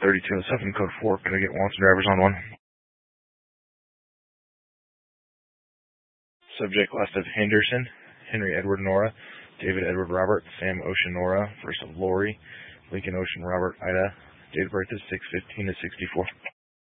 3207, code 4. Can I get wants and drivers on 1? Subject last of Henderson, Henry Edward Nora, David Edward Robert, Sam Ocean Nora, first of Lori, Lincoln Ocean Robert Ida. Date of birth is 6/15 to 64.